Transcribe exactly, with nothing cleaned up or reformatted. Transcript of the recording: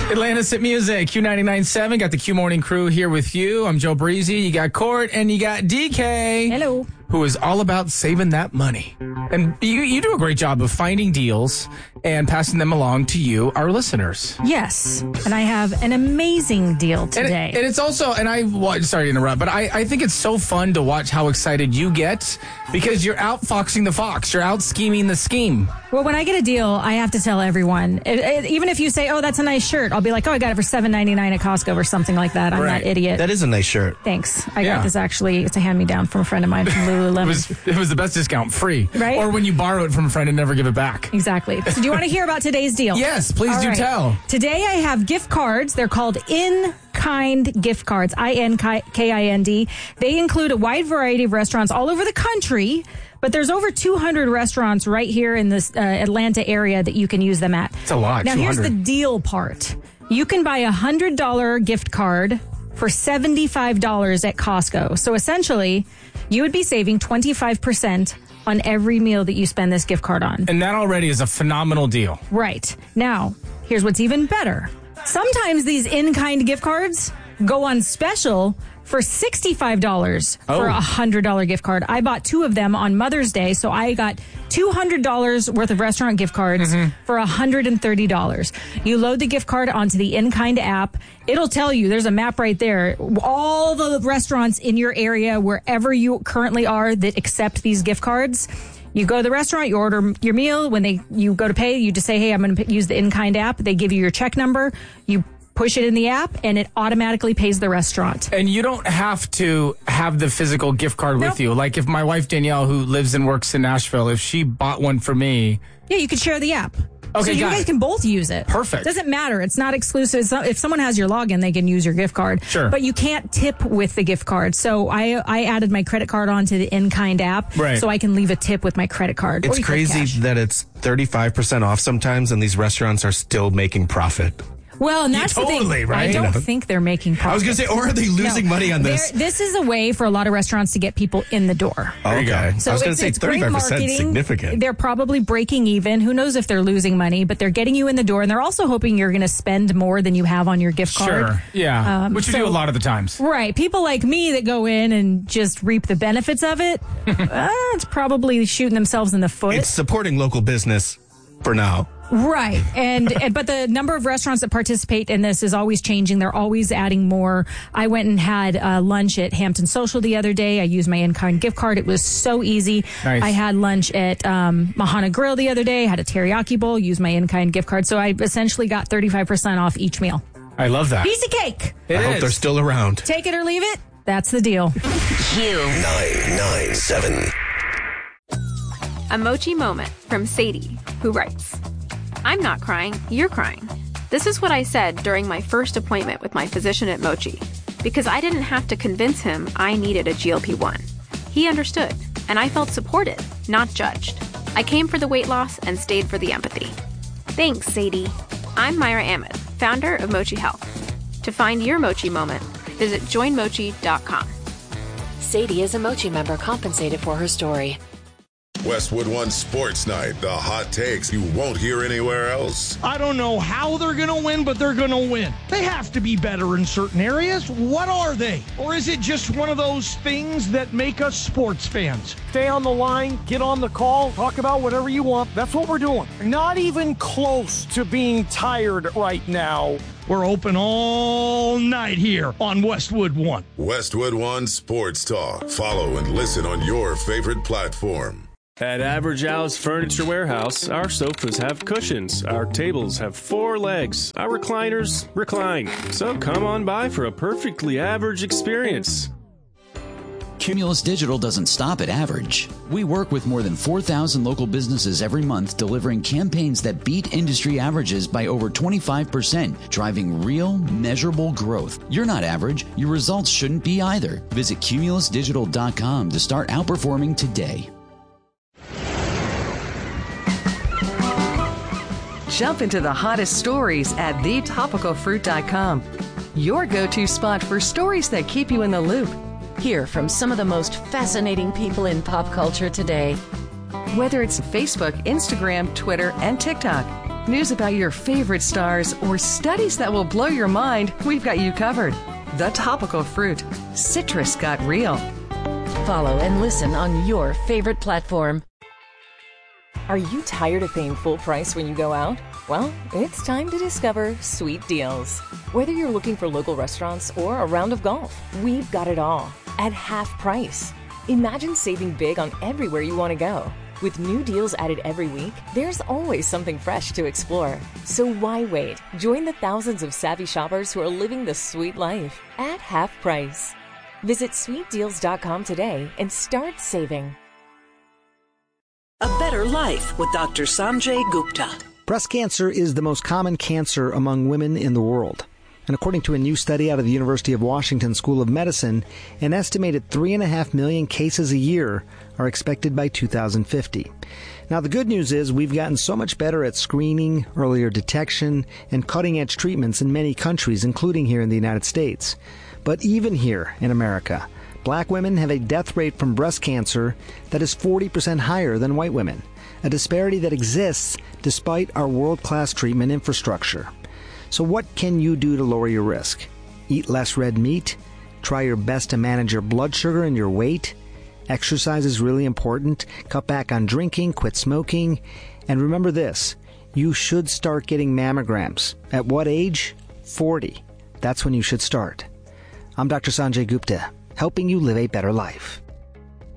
Atlantis Hit Music, Q ninety-nine point seven. Got the Q Morning Crew here with you. I'm Joe Breezy. You got Court and you got D K. Hello. Who is all about saving that money. And you, you do a great job of finding deals and passing them along to you, our listeners. Yes. And I have an amazing deal today. And, it, and it's also, and I, well, sorry to interrupt, but I, I think it's so fun to watch how excited you get because you're out foxing the fox. You're out scheming the scheme. Well, when I get a deal, I have to tell everyone. It, it, even if you say, oh, that's a nice shirt, I'll be like, oh, I got it for seven ninety-nine at Costco or something like that. I'm right. that idiot. That is a nice shirt. Thanks. I yeah. got this actually. It's a hand-me-down from a friend of mine from Lululemon. it, was, it was the best discount, free. Right? Or when you borrow it from a friend and never give it back. Exactly. So do you want to hear about today's deal? Yes, please All do right. tell. Today I have gift cards. They're called In-Kind gift cards, I N K I N D. They include a wide variety of restaurants all over the country, but there's over two hundred restaurants right here in this uh, Atlanta area that you can use them at. It's a lot, Now, two here's hundred. the deal part. You can buy a one hundred dollars gift card for seventy-five dollars at Costco. So essentially, you would be saving twenty-five percent on every meal that you spend this gift card on. And that already is a phenomenal deal. Right. Now, here's what's even better. Sometimes these in-kind gift cards go on special for sixty-five dollars Oh. for a one hundred dollars gift card. I bought two of them on Mother's Day, so I got two hundred dollars worth of restaurant gift cards Mm-hmm. for one hundred thirty dollars. You load the gift card onto the In-Kind app. It'll tell you, there's a map right there, all the restaurants in your area, wherever you currently are that accept these gift cards. You go to the restaurant, you order your meal. When they you go to pay, you just say, hey, I'm going to use the In-Kind app. They give you your check number. You push it in the app, and it automatically pays the restaurant. And you don't have to have the physical gift card Nope. with you. Like if my wife Danielle, who lives and works in Nashville, if she bought one for me. Yeah, you could share the app. Okay, so you got guys it. can both use it. Perfect. Doesn't matter. It's not exclusive. It's not, if someone has your login, they can use your gift card. Sure. But you can't tip with the gift card. So I I added my credit card onto the In-Kind app, Right. so I can leave a tip with my credit card. Or It's you can crazy cash. that it's thirty-five percent off sometimes and these restaurants are still making profit. Well, and that's the totally, thing. right? I don't You know. think they're making profit. I was going to say, or are they losing No. money on this? They're- This is a way for a lot of restaurants to get people in the door. There you go. Okay. So I was going it's, to say it's great thirty-five percent is marketing. significant. They're probably breaking even. Who knows if they're losing money, but they're getting you in the door, and they're also hoping you're going to spend more than you have on your gift card. Sure. Yeah. Um, Which you so- do a lot of the times. Right. People like me that go in and just reap the benefits of it, uh, it's probably shooting themselves in the foot. It's supporting local business for now. Right. And, and but the number of restaurants that participate in this is always changing. They're always adding more. I went and had uh, lunch at Hampton Social the other day. I used my In-Kind gift card. It was so easy. Nice. I had lunch at um, Mahana Grill the other day. Had a teriyaki bowl, used my In-Kind gift card. So I essentially got thirty-five percent off each meal. I love that. Piece of cake. It I hope is. they're still around. Take it or leave it. That's the deal. Q nine nine seven. A Mochi moment from Sadie, who writes, I'm not crying, you're crying. This is what I said during my first appointment with my physician at Mochi, because I didn't have to convince him I needed a G L P one. He understood, and I felt supported, not judged. I came for the weight loss and stayed for the empathy. Thanks, Sadie. I'm Myra Ahmed, founder of Mochi Health. To find your Mochi moment, visit join mochi dot com. Sadie is a Mochi member compensated for her story. Westwood One Sports Night. The hot takes you won't hear anywhere else. I don't know how they're going to win, but they're going to win. They have to be better in certain areas. What are they? Or is it just one of those things that make us sports fans? Stay on the line, get on the call, talk about whatever you want. That's what we're doing. Not even close to being tired right now. We're open all night here on Westwood One. Westwood One Sports Talk. Follow and listen on your favorite platform. At Average Al's Furniture Warehouse, our sofas have cushions, our tables have four legs, our recliners recline. So come on by for a perfectly average experience. Cumulus Digital doesn't stop at average. We work with more than four thousand local businesses every month, delivering campaigns that beat industry averages by over twenty-five percent, driving real, measurable growth. You're not average. Your results shouldn't be either. Visit cumulus digital dot com to start outperforming today. Jump into the hottest stories at the topical fruit dot com. Your go-to spot for stories that keep you in the loop. Hear from some of the most fascinating people in pop culture today. Whether it's Facebook, Instagram, Twitter, and TikTok, news about your favorite stars, or studies that will blow your mind, we've got you covered. The Topical Fruit. Citrus got real. Follow and listen on your favorite platform. Are you tired of paying full price when you go out? Well, it's time to discover Sweet Deals. Whether you're looking for local restaurants or a round of golf, we've got it all at half price. Imagine saving big on everywhere you want to go. With new deals added every week, there's always something fresh to explore. So why wait? Join the thousands of savvy shoppers who are living the sweet life at half price. Visit sweet deals dot com today and start saving. A Better Life with Doctor Sanjay Gupta. Breast cancer is the most common cancer among women in the world. And according to a new study out of the University of Washington School of Medicine, an estimated three and a half million cases a year are expected by two thousand fifty. Now, the good news is we've gotten so much better at screening, earlier detection, and cutting-edge treatments in many countries, including here in the United States. But even here in America, black women have a death rate from breast cancer that is forty percent higher than white women, a disparity that exists despite our world-class treatment infrastructure. So what can you do to lower your risk? Eat less red meat? Try your best to manage your blood sugar and your weight? Exercise is really important. Cut back on drinking, quit smoking. And remember this, you should start getting mammograms. At what age? forty. That's when you should start. I'm Doctor Sanjay Gupta, helping you live a better life.